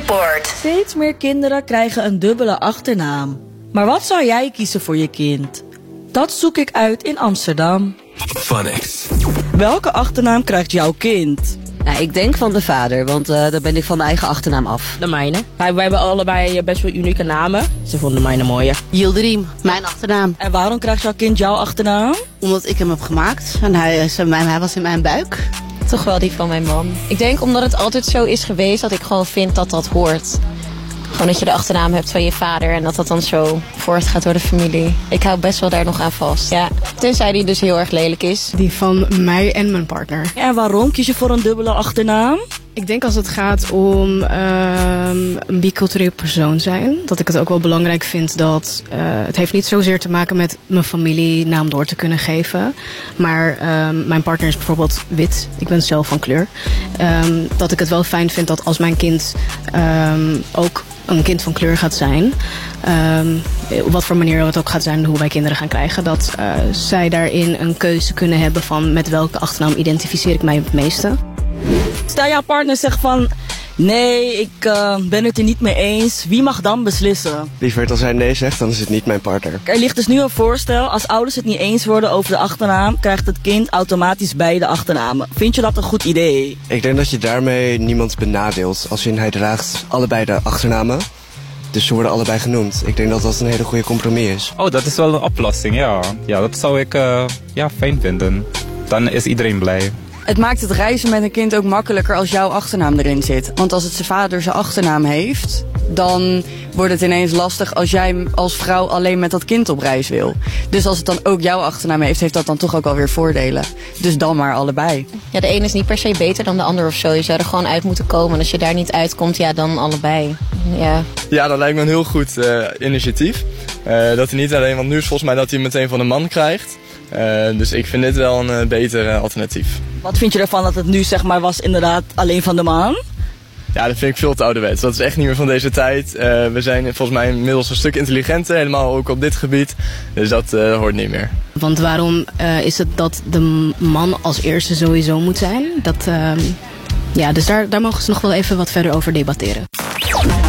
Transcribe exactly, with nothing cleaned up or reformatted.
Sport. Steeds meer kinderen krijgen een dubbele achternaam. Maar wat zou jij kiezen voor je kind? Dat zoek ik uit in Amsterdam. Funix. Welke achternaam krijgt jouw kind? Ja, ik denk van de vader, want uh, dan ben ik van mijn eigen achternaam af. De mijne. Wij, wij hebben allebei best wel unieke namen. Ze vonden mijne mooier. Yildirim, mijn achternaam. En waarom krijgt jouw kind jouw achternaam? Omdat ik hem heb gemaakt en hij, is, hij was in mijn buik. Toch wel die van mijn man. Ik denk omdat het altijd zo is geweest dat ik gewoon vind dat dat hoort. Gewoon dat je de achternaam hebt van je vader en dat dat dan zo voortgaat door de familie. Ik hou best wel daar nog aan vast. Ja, tenzij die dus heel erg lelijk is. Die van mij en mijn partner. En waarom kies je voor een dubbele achternaam? Ik denk als het gaat om uh, een bicultureel persoon zijn, dat ik het ook wel belangrijk vind dat uh, het heeft niet zozeer te maken met mijn familienaam door te kunnen geven. Maar uh, mijn partner is bijvoorbeeld wit, ik ben zelf van kleur. Um, dat ik het wel fijn vind dat als mijn kind um, ook een kind van kleur gaat zijn, um, op wat voor manier het ook gaat zijn hoe wij kinderen gaan krijgen, dat uh, zij daarin een keuze kunnen hebben van met welke achternaam identificeer ik mij het meeste. Stel jouw partner zegt van, nee, ik uh, ben het er niet mee eens. Wie mag dan beslissen? Lieverd, als hij nee zegt, dan is het niet mijn partner. Er ligt dus nu een voorstel. Als ouders het niet eens worden over de achternaam, krijgt het kind automatisch beide achternamen. Vind je dat een goed idee? Ik denk dat je daarmee niemand benadeelt. Als in hij draagt allebei de achternamen. Dus ze worden allebei genoemd. Ik denk dat dat een hele goede compromis is. Oh, dat is wel een oplossing, ja. Ja, dat zou ik uh, ja, fijn vinden. Dan is iedereen blij. Het maakt het reizen met een kind ook makkelijker als jouw achternaam erin zit. Want als het zijn vader zijn achternaam heeft, dan wordt het ineens lastig als jij als vrouw alleen met dat kind op reis wil. Dus als het dan ook jouw achternaam heeft, heeft dat dan toch ook alweer voordelen. Dus dan maar allebei. Ja, de ene is niet per se beter dan de ander of zo. Je zou er gewoon uit moeten komen. En als je daar niet uitkomt, ja, dan allebei. Ja, ja dat lijkt me een heel goed uh, initiatief. Uh, dat hij niet alleen, want nu is volgens mij dat hij hem meteen van een man krijgt. Uh, dus ik vind dit wel een uh, beter uh, alternatief. Wat vind je ervan dat het nu zeg maar was inderdaad alleen van de man? Ja, dat vind ik veel te ouderwets. Dat is echt niet meer van deze tijd. Uh, we zijn volgens mij inmiddels een stuk intelligenter, helemaal ook op dit gebied. Dus dat uh, hoort niet meer. Want waarom uh, is het dat de man als eerste sowieso moet zijn? Dat, uh, ja, dus daar, daar mogen ze nog wel even wat verder over debatteren.